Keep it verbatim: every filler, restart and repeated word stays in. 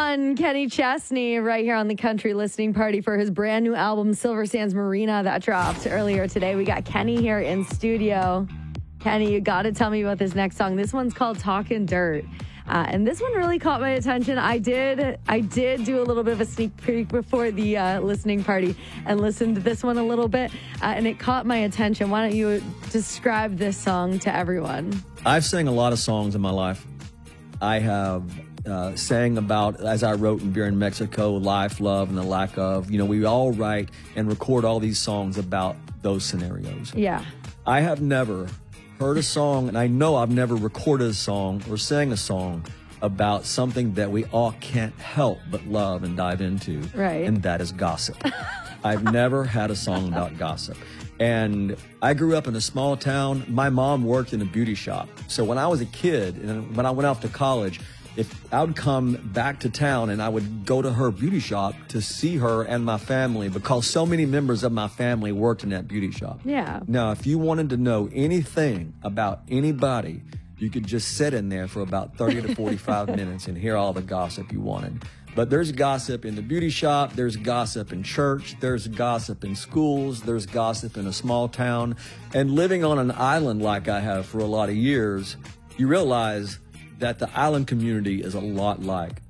fun. Kenny Chesney right here on the Country Listening Party for his brand new album, Silver Sands Marina, that dropped earlier today. We got Kenny here in studio. Kenny, you got to tell me about this next song. This one's called Talkin' Dirt. Uh, and this one really caught my attention. I did I did do a little bit of a sneak peek before the uh, listening party and listened to this one a little bit, uh, and it caught my attention. Why don't you describe this song to everyone? I've sang a lot of songs in my life. I have uh, sang about, as I wrote in Beer in Mexico, life, love, and the lack of. You know, we all write and record all these songs about those scenarios. Yeah. I have never heard a song, and I know I've never recorded a song or sang a song about something that we all can't help but love and dive into. Right. And that is gossip. I've never had a song about gossip. And I grew up in a small town. My mom worked in a beauty shop. So when I was a kid, and when I went off to college, if I would come back to town and I would go to her beauty shop to see her and my family, because so many members of my family worked in that beauty shop. Yeah. Now, if you wanted to know anything about anybody, you could just sit in there for about thirty to forty-five minutes and hear all the gossip you wanted. But there's gossip in the beauty shop, there's gossip in church, there's gossip in schools, there's gossip in a small town. And living on an island like I have for a lot of years, you realize that the island community is a lot like